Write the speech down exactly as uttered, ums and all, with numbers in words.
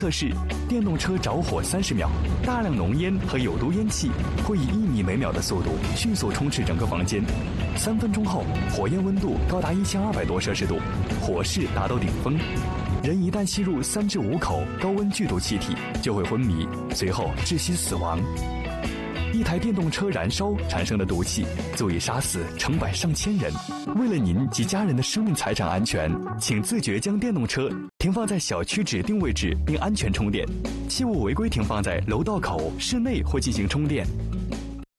测试，电动车着火三十秒，大量浓烟和有毒烟气会以一米每秒的速度迅速充斥整个房间。三分钟后，火焰温度高达一千二百多摄氏度，火势达到顶峰。人一旦吸入三至五口高温剧毒气体，就会昏迷，随后窒息死亡。一台电动车燃烧产生的毒气足以杀死成百上千人。为了您及家人的生命财产安全，请自觉将电动车停放在小区指定位置并安全充电，切勿违规停放在楼道口、室内或进行充电。